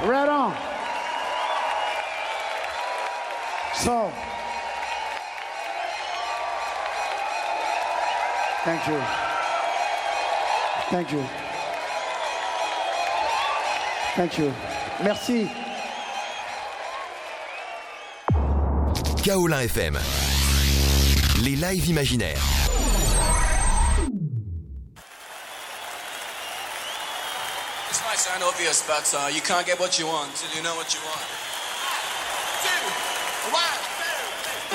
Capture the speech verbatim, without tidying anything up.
Right on. So, thank you. Thank you. Thank you. Merci. Kaolin F M. Les lives imaginaires. This might sound obvious, but uh, you can't get what you want till you know what you want.